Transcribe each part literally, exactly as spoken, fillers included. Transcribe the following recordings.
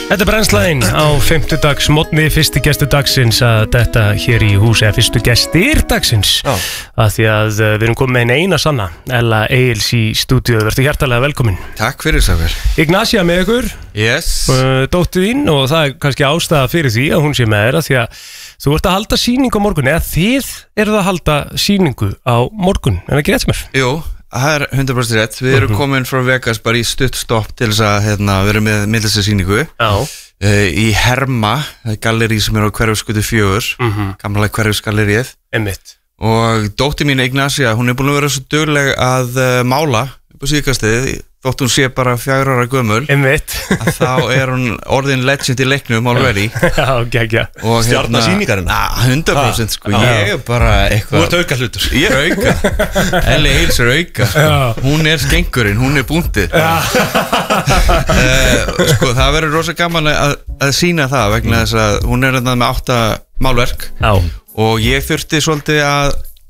Þetta er brennslæðin á fimmtudags mótni, fyrsti gestur dagsins að þetta hér í húsi, eða fyrstu gestir dagsins Já. að því að við erum komið með eina eina sanna Ella Egils í stúdíu, verður hjartalega velkomin. Takk fyrir Sáfur. Ignacia með ykkur, Yes. uh, dóttir þín, og það er kannski ástæða fyrir því að hún sé með þér að því að þú ert að halda sýningu á morgun, eða þið eruð að halda sýningu á morgun, en ekki rétt sem er? Jú, það er hundrað prósent rétt. Við erum komin frá Vegas bara í stutt stopp til þess að hérna, vera með myndlistarsýningu Já. uh, í Herma, gallerí sem er á Hverfisgötu fjögur, mm -hmm. gamla Hverfisgalleríið. Einmitt. Og dóttir mín Ignacia, hún er búin að vera svo dugleg að uh, mála upp á síðkastið, þótt hún sé bara fjögur ára gömul. Einmitt. að þá er hún orðin legend í leiknum already. Já, geggja. Stjarna sýningarinn. hundrað prósent sko, já. Ég er bara eitthvað. Þú ert auka hlutur. Ég er auka. Ella Egils er auka. Já. Hún er skengurinn, hún er búndið. uh, Sko, það verður rosa gaman að, að sína það vegna þess að hún er með átta málverk. Já. Og ég þurfti svolítið að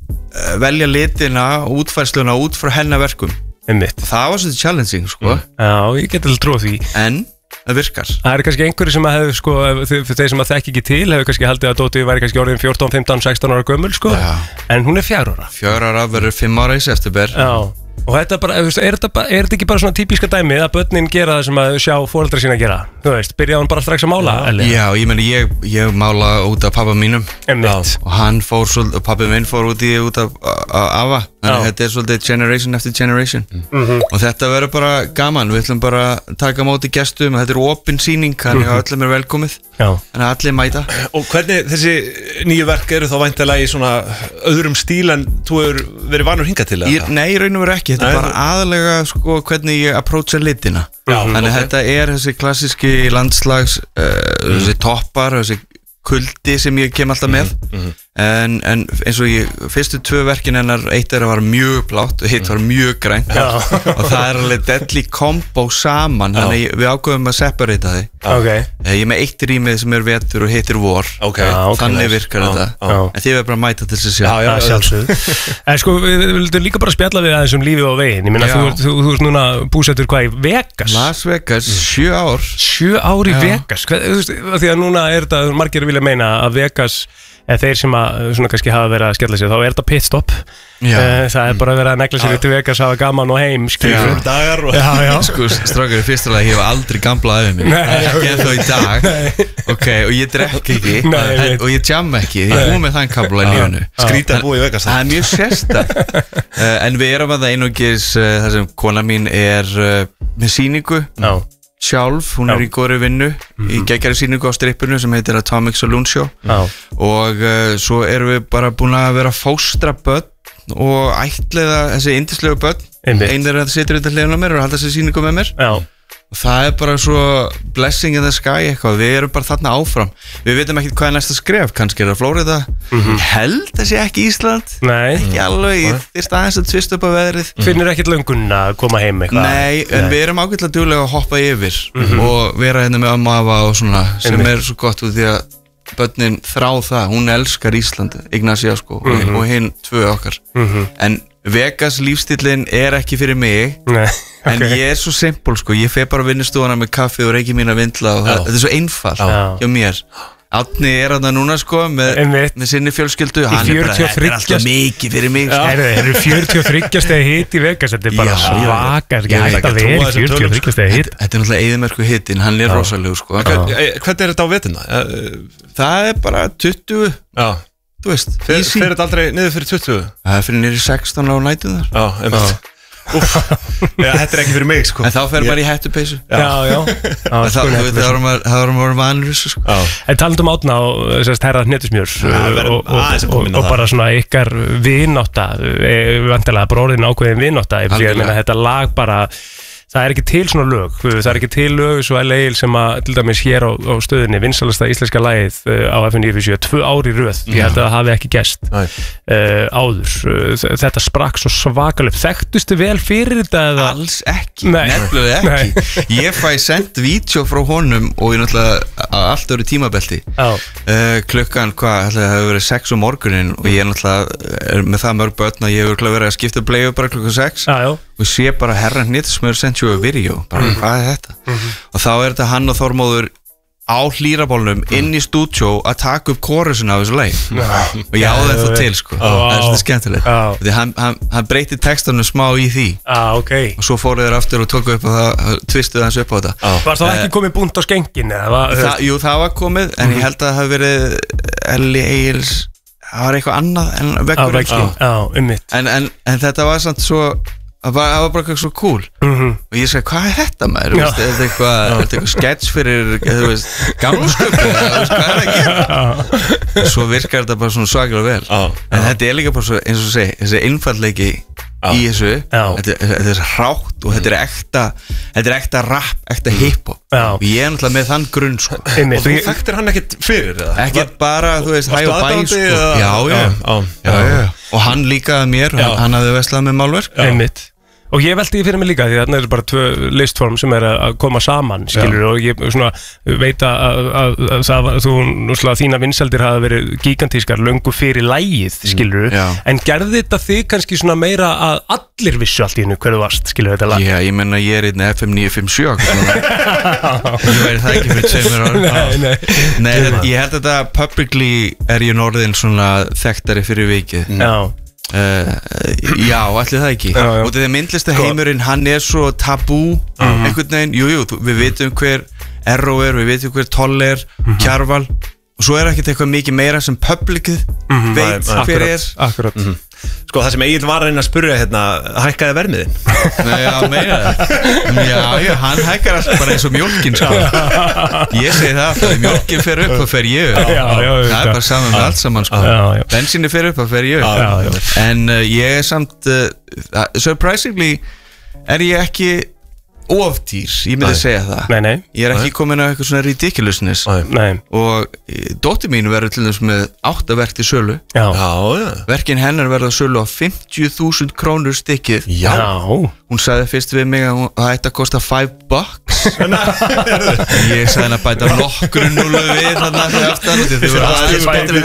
velja litina, útfærsluna út frá hennar verkum. Einmitt. Það var svolítið challenging sko. Já, ég get alveg trúið því. En það virkar. Það er kannski einhverju sem að hefur sko, þeir sem að þekki ekki til hefur kannski haldið að Dóti væri kannski orðin fjórtán, fimmtán, sextán ára gömul sko. Já. En hún er fjár ára. Fjár ára verður fimm ára í september. Já. Og þetta bara, er þetta, bara, er þetta ekki bara svona típiska dæmi að börnin gera það sem að sjá foreldra sína gera? Þú veist, byrjaði hún bara strax að mála? Já, já ég meni, ég, ég mála út af pappa mínum. Einmitt. Og hann fór svolítið, og pappi minn fór út í út af afa. Þannig að þetta er svolítið generation eftir generation. Mm-hmm. Og þetta verður bara gaman, við ætlum bara að taka á móti gestum, þetta er opin sýning, þannig að öllum er velkomið. Já. Þannig að allir mæta. Og hvernig þessi nýju verk eru þá væntanlega í svona öðrum stíl en þú hefur verið vanur hingað til? Ég, nei, í raun og veru ekki, þetta er bara aðalega sko, hvernig ég approacha litina. Já, Þannig að okay. þetta er þessi klassíski landslags, uh, mm. þessi toppar, þessi kuldi sem ég kem alltaf með. Mm -hmm. En, en eins og ég, fyrstu tvö verkin hennar, eitt er að var mjög blátt og hitt var mjög grænt. Og það er alveg deadly combo saman, Já. Þannig við ákveðum að separata þið. Okay. Ég er með eitt rýmið sem er vetur og hitt er vor. Okay. Já, okay. Þannig virkar Já. þetta. Já. En þið verður bara að mæta til þess að sjá. Já, já, sjálfsögðu. En sko, við vildum líka bara spjalla við aðeins um lífið á veginn. Ég meina, þú, þú, þú ert núna búsettur hvað í Vegas? Las Vegas, sjö ár. Sjö ár í Vegas? Hvað, þú veist, því að núna er þetta, margir vilja meina að Vegas, eða þeir sem að svona kannski hafa verið að skella sér, þá er þetta pitstop. Uh, það er bara að vera að negla sér út í Vegas, hafa gaman og heim, skilur. dagar og... Já, já. Sko, strákar, í fyrsta lagi, ég hef aldrei gamblað af mig. Ekki ennþá í dag. Ok, og ég drekk ekki. Nei, og ég jamma ekki, ég er búið með þann kabla í lífunu. Skrítið að búið í Vegas. Það er mjög sérstakt. uh, En við erum að það einungis, uh, þar sem kona mín er uh, með sýningu. Já. Sjálf, hún Já. er í góðri vinnu mm-hmm. í geggjari sýningu á strippinu sem heitir Atomic Saloon Show. Já. Og uh, svo erum við bara búin að vera fóstra börn og ætliða þessi yndislegu börn. Einn er að situr þetta hliðan á mér og halda þessi sýningu með mér. Já. Og það er bara svo blessing in the sky eitthvað, við erum bara þarna áfram. Við veitum ekki hvað er næsta skref, kannski er það Flórida. Mm-hmm. Ég held þessi ekki Ísland. Nei. Ekki alveg, ég þyrst aðeins að tvist upp á veðrið. Mm. Finnur ekkert löngun að koma heim eitthvað? Nei, en Nei. við erum ágætlega duglega að hoppa yfir mm-hmm. og vera hérna með amma afa og svona, sem Einmitt. er svo gott út því að börnin þrá það, hún elskar Ísland, Ignacia sko, mm-hmm. og hinn tvö okkar. Mm-hmm. En Vegas lífstillin er ekki fyrir mig. Nei. En okay. ég er svo simpul sko, ég fer bara að vinnustofana með kaffi og reiki mín að vindla og það, þetta er svo einfalt hjá mér. Átni er þarna núna sko með, með sinni fjölskyldu. Hann er bara, þetta er alltaf mikið fyrir mig. Það eru fjörutíu og þrjú stegi hit í Vegas, þetta er bara svaka, þetta er ekki að vera fjörutíu og þrjú stegi hit. Þetta er náttúrulega eyðimerku hitin, hann er rosalegu sko. Hvernig er þetta á veturna? Það er bara tuttugu. Já. Þú veist, fer þetta aldrei niður fyrir tuttugu? Það er fyrir niður í sextán á nætuðar. Já, einmitt. Úff, ja, þetta er ekki fyrir mig sko. En þá fer maður í hættupeysu. Já, já. Það vorum maður vanur þessu sko. En talandum Átna og þessast herrað hnetusmjör og bara svona ykkar vinátta, vantilega bara orðin ákveðin vinátta. Ég meina þetta lag bara, það er ekki til svona lög, það er ekki til lög svo Ella Egil sem að til dæmis hér á, á stöðinni vinsælasta íslenska lagið á F N níutíu og sjö tvö ár í röð, ég held að það hafi ekki gest uh, áður, þetta sprakk svo svakalega, þekktustu vel fyrir þetta eða? Alls ekki, nefnilega ekki. Nei. Ég fæ sendt vídeo frá honum og ég náttúrulega allt öru tímabelti uh, klukkan hvað, það hefur verið sex um morgunin og ég er náttúrulega er með það mörg börn að ég hefur verið að skipta bleiðu bara klukkan sex já, já. Og sé bara herran hnetusmjör sent you a video bara mm. hvað er þetta mm-hmm. og þá er þetta hann og Þormóður á hlýrabólnum inn í stúdjó að taka upp kórusina af þessu leik og ég áði þetta til sko það er svona skemmtilegt því hann, hann, hann breyti textanum smá í því ah, okay. og svo fóru þeir aftur og tóku upp og það tvistuði hans upp á þetta ah. Var það ekki komið búnt á skengin? Þa, jú það var komið en mm-hmm. ég held að það hafi verið Elli Egils það var eitthvað annað en vekkur ah, ah, en, en, en þetta var samt svo það var, það var bara eitthvað svo cool mm-hmm. og ég sagði, hvað er þetta maður? Er þetta eitthvað, eitthvað sketch fyrir gamlsköp eða hvað er það að gera? Svo virkar þetta bara svona svakalega vel ah, en ah. þetta er líka bara svo, eins og segi þessi einfallleiki ah. í þessu ah. þetta, þetta er hrátt og þetta er ekta þetta er ekta rap, ekta hip-hop ah. og ég er náttúrulega með þann grunn sko. Og þú þekktir hann ekkert fyrir það? Ekkert bara, þú veist, hæ og bæ sko. já, já. Já, já, já og hann líkaði mér, hann, hann hafði veslað með málverk einmitt og ég veldi því fyrir mig líka því þarna er bara tvö listform sem er að koma saman skilur og ég svona veit að, að, að það var, þú náttúrulega þína vinseldir hafa verið gigantískar löngu fyrir lægið skilur mm, en gerði þetta þig kannski svona meira að allir vissu allt í hennu hverðu varst skilur þetta lag? Já, ég menna ég er einn F M níu fimm sjö ég væri það ekki fyrir tveimur ára Nei, nei Nei, ég held að þetta publicly er ég norðin svona þekktari fyrir vikið Já Uh, já, allir það ekki já, já. Og þetta myndlista heimurinn, hann er svo tabú mm-hmm. einhvern veginn, jújú, jú, við veitum hver Erró er, við veitum hver Toll er mm-hmm. Kjarval, og svo er ekkert eitthvað mikið meira sem publicið mm-hmm. veit Nei, hver akkurat, er akkurat. Mm-hmm. Sko það sem Egill var að reyna að spyrja hérna, hækkaði vermiðin? Nei, já, meira Já, já, hann hækkar alltaf bara eins og mjólkin sko. Ég segi það, þegar mjólkin fer upp þá fer ég upp já, já, það er bara saman með allt saman sko. Bensinni fer upp þá fer ég upp já, já. En uh, ég er samt uh, surprisingly er ég ekki oftýr, ég myndi segja það nei, nei. Ég er ekki nei. komin á eitthvað svona ridiculousness nei. og dóttir mín verður til þess með átta verk til sölu já. Já, já. Verkin hennar verður að sölu á fimmtíu þúsund krónur stykkið já. Hún sagði fyrst við mig að það ætti að kosta five bucks ég sagði henni að bæta nokkru núlu við þarna fyrir aftan þið voru aðeins betri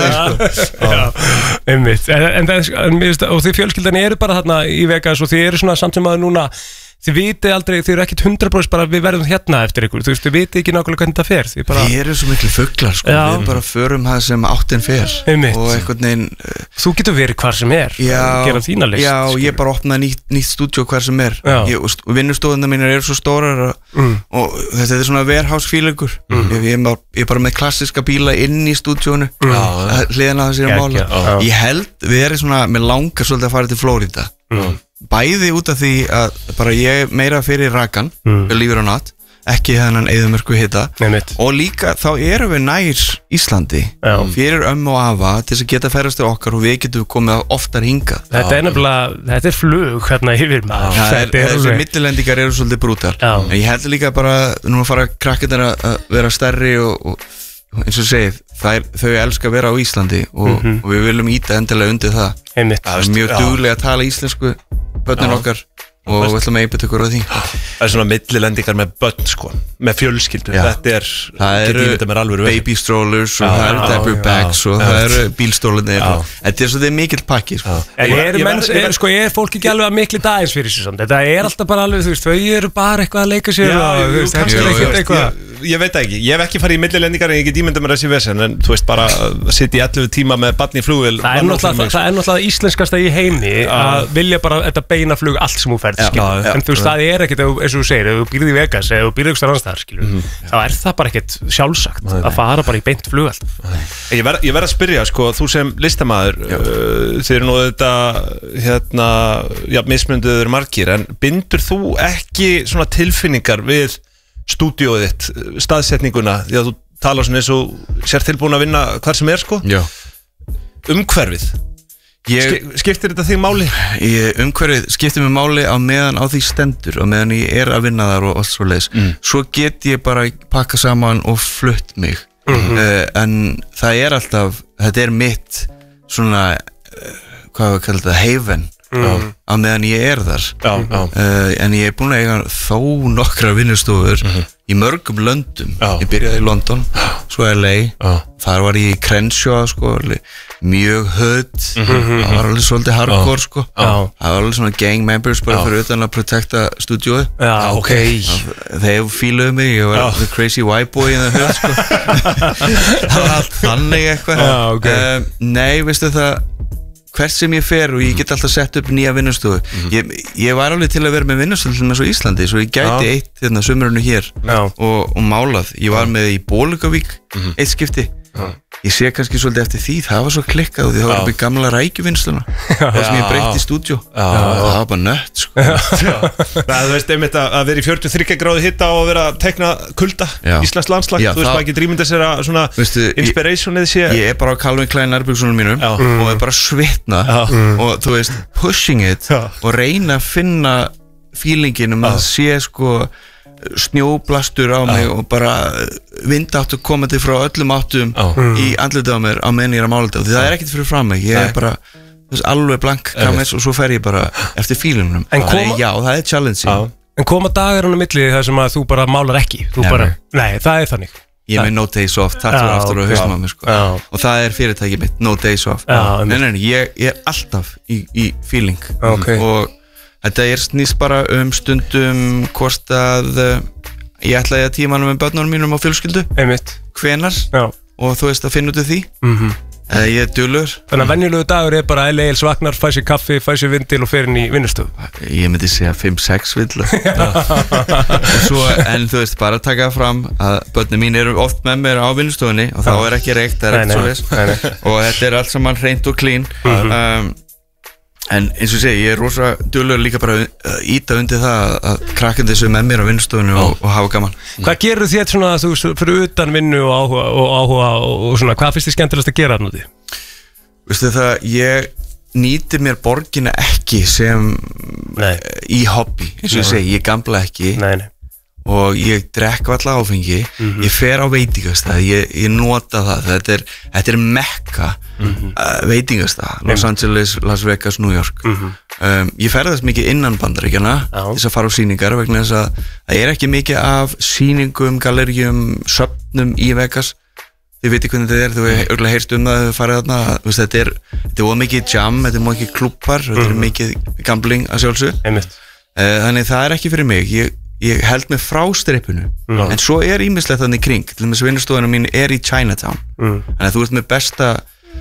það og því fjölskyldan eru bara þarna í Vegas og þið eru svona samt sem að núna þið vitið aldrei, þið eru ekkert hundrað prósent bara við verðum hérna eftir ykkur, þú veist, þið vitið ekki nákvæmlega hvernig það fer Þið bara... eru svo miklu fuglar sko, já. Við bara förum það sem áttin fer Einmitt. Og einhvern veginn uh, Þú getur verið hvar sem er, já, gera þína list Já, skilur. Ég bara opnaði nýtt, nýtt stúdjó hvar sem er ég, og vinnustofuna mínar eru svo stórar og, mm. og þetta er svona warehouse feelingur mm. ég, ég, ég er bara með klassiska bíla inn í stúdjónu mm. hliðan að það sér að mála Ég held, við erum svona, mér langar svolítið að fara til Flórida mm. Bæði út af því að bara ég meira fyrir rakan mm. Believe it or not, ekki þennan eyðimörku hita og líka þá erum við nær Íslandi Já. Fyrir ömmu og afa til þess að geta ferðast til okkar og við getum komið oftar hingað Þetta er nefnilega, þetta er flug hérna yfir maður Þessi millilendingar eru svolítið brútal en ég held líka bara, nú að fara krakkirnir að vera stærri og, og eins og segið, þau elska að vera á Íslandi og, mm-hmm. og við viljum íta endilega undir það Einmitt. Það er mjög duglega að tala íslensku börnin okkar og við ætlum að einbytta ykkur á því Það er svona millilendingar með börn sko, með fjölskyldu Já. Þetta er, það eru baby strollers og já, það eru diaper bags og það eru bílstólinir Þetta er svolítið mikill pakki sko. En er, menn, er, sko, er fólk ekki alveg að mikli dagins fyrir sig samt? Þetta er alltaf bara alveg, þú veist, þau eru bara eitthvað að leika sér Já, og, jú, veist, kannski ekkert eitthvað ég, ég veit ekki, ég hef ekki farið í millilendingar en ég get ímynda mér að sé vesen en þú veist bara að sitja í ellefu tíma með barn í flugvél Það er náttúrulega íslenskasta í heimi að vilja bara þetta beina flug allt sem þú ferð en þú veist, það er ekkert, eins og þú segir ef þú býrð í Vegas, ef þú býrð ykkur annars þar mm. þá er það bara ekkert sjálfsagt Nei. Að fara bara í beint flug alltaf Ég verð ver að spyrja, sko, þú sem listamaður uh, þið eru nú þetta hérna, já, mismunduður margir en bindur þú ekki svona tilfinningar við stúdíóið þitt, staðsetninguna því að þú tala svona eins og sér tilbúin að vinna hvar sem er, sko Já. Umhverfið Ég, skiptir þetta þig máli? Ég, umhverfið skiptir mig máli á meðan á því stendur og meðan ég er að vinna þar og allt svo leiðis mm. Svo get ég bara pakka saman og flutt mig mm-hmm. uh, en það er alltaf, þetta er mitt svona, uh, hvað við kallum þetta, haven mm. á meðan ég er þar já, já. Uh, en ég er búin að eiga þó nokkra vinnustofur mm -hmm. í mörgum löndum já. Ég byrjaði í London, svo L A já. Þar var ég í Crenshaw sko, mjög hödd mm -hmm. það var alveg svolítið hardcore sko. það var alveg svona gang members bara fyrir utan að protekta stúdíóið okay. þeir fíluðu mig, ég var the crazy white boy in the hood sko. það var allt þannig eitthvað okay. um, nei, veistu það hvert sem ég fer og ég get alltaf sett upp nýja vinnustofu mm-hmm. ég, ég var alveg til að vera með vinnustofu eins og Íslandi, svo ég gæti ja. eitt hérna sömurinu hér ja. og, og málað ég var með í Bólugavík mm-hmm. eitt skipti ja. ég sé kannski svolítið eftir því það var svo klikkað og því það var upp í gamla rækjuvinnsluna það sem ég breytti í stúdjó það var bara nött sko. þú veist einmitt að vera í fjörutíu og þriggja gráðu hitta og vera að tekna kulda Íslands landslag, já, þú veist það ekki drýmynda sér að svona inspirationið sé ég er bara á Calvin Klein nærbuksunum mínum já. og er bara svitna mm. og þú veist pushing it já. og reyna að finna feelingin um að sé sko snjóblastur á mig ah. og bara vindáttu komandi frá öllum áttum ah. í andlitið á mér á meðan ég er að mála þetta og það er ekkert fyrir fram mig, ég er bara veist, alveg blank kamins og svo fer ég bara eftir fílunum koma, já, það er challenge ah. En koma dagar á milli þar sem að þú bara málar ekki bara, nei, það er þannig Ég er með No Days Off, takk fyrir aftur og haustum að mér sko já. Og það er fyrirtækið mitt, No Days Off já, Nei, nei, nei, ég, ég er alltaf í, í feeling okay. og þetta er snýst bara um stundum hvort að uh, ég ætlaði að tíma með börnunum mínum á fjölskyldu Einmitt. Hvenar Já. og þú veist að finna út af því mm-hmm. uh, ég er dulur Þannig að venjulegu dagur er bara L A L svagnar, fæ sér kaffi, fæ sér vindil og fer inn í vinnustofu Ég myndi segja fimm sex vindla Svo, en þú veist bara að taka fram að börnum mín eru oft með mér á vinnustofunni og þá er ekki reykt, það er ekkert svo viss og þetta er allt saman hreint og clean mm-hmm. um, En eins og segi, ég er rosa duglegur líka bara að íta undir það að krakkandi þessu með mér á vinnustofunni og, og hafa gaman. Hvað gerur þér svona að þú fyrir utan vinnu og áhuga og, áhuga og, og svona, hvað finnst þið skemmtilegast að gera þarna úti? Veistu það, ég nýti mér borgina ekki sem nei. Í hobby, eins og ég segi, ég gamla ekki nei, nei. Og ég drekk valla áfengi, mm-hmm. ég fer á veitingastað, ég, ég nota það, þetta er, þetta er mekka mm-hmm. uh, veitingastað, Los Angeles, Las Vegas, New York. Mm-hmm. um, ég ferðast mikið innan Bandaríkjanna þess að fara á sýningar vegna þess að það er ekki mikið af sýningum, galleríum, söfnum í Vegas. Þið veitir hvernig þetta er, þú hefur örgulega heyrst um það að þau farið þarna, veist, þetta er, þetta er mikið jam, þetta er mikið klúppar, mm-hmm. þetta er mikið gambling að sjálfsög. Uh, þannig það er ekki fyrir mig, ég Ég held mig frá strippinu mm. en svo er ímislegt þannig kring til og með vinnustofuna mín er í Chinatown mm. þannig að þú ert með besta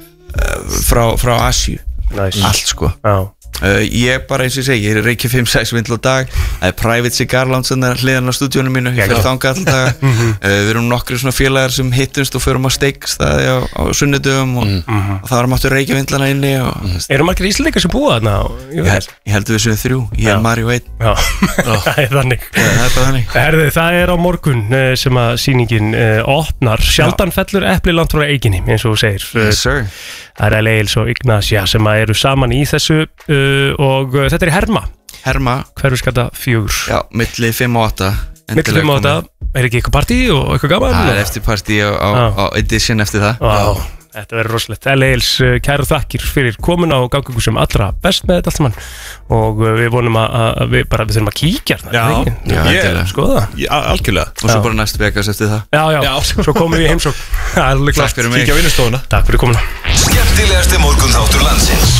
uh, frá, frá Asíu nice. Allt sko oh. uh, ég bara eins og ég segi, ég er reykja fimm sex vindl á dag það er private cigar lounge hliðan á stúdíónu mínu, ég fer þangað alltaf dag mm-hmm. uh, við erum nokkri svona félagar sem hittumst og förum á steikstaði á, á sunnudögum og, mm-hmm. og það var máttu reykja vindlana inni og, mm. Eru margir íslendingar sem búa þarna? Ég, ég, ég held að við séum þrjú, ég er Mari og einn það er þannig ja, það, er þannig. Herði, það er á morgun sem að sýningin uh, opnar sjaldan fellur epli langt frá eiginni eins og þú segir yes, sir. Það er L A L og Ignacia sem að eru saman í þessu uh, og uh, þetta er í Herma Herma Hverfisgata fjögur Já, milli fimm og átta Milli fimm og átta, er ekki eitthvað partí og eitthvað gaman? Það er eftir partí á, á, á edition eftir það wow. Þetta verður rosalegt. L A L kæru þakkir fyrir komin á gangingu sem allra best með þetta allt saman og við vonum að, að við bara við þurfum að kíkja Já, já ég, skoða já, algjörlega og svo já. Bara næst Vegas eftir það Já, já, já. Svo komum við í heimsókn Takk fyrir mig Kíkja á vinnustofuna Takk fyrir komuna Skemmtilegasti morgunþáttur landsins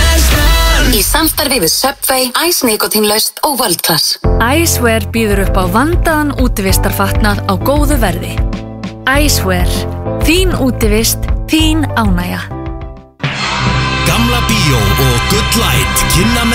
Í samstarfi við Subway, Ice Nikotinlaust og World Class Icewear býður upp á vandaðan útivistarfatnað á góðu verði Icewear, þín útivist, þín ánægja Gamla bíó og Good Light kynna með